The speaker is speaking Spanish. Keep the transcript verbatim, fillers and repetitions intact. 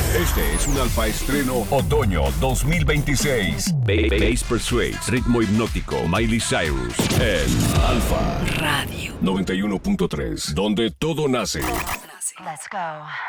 Este es un alfa estreno otoño dos mil veintiséis. Bass Persuades, ritmo hipnótico, Miley Cyrus en Alfa Radio noventa y uno punto tres, donde todo nace. Let's go.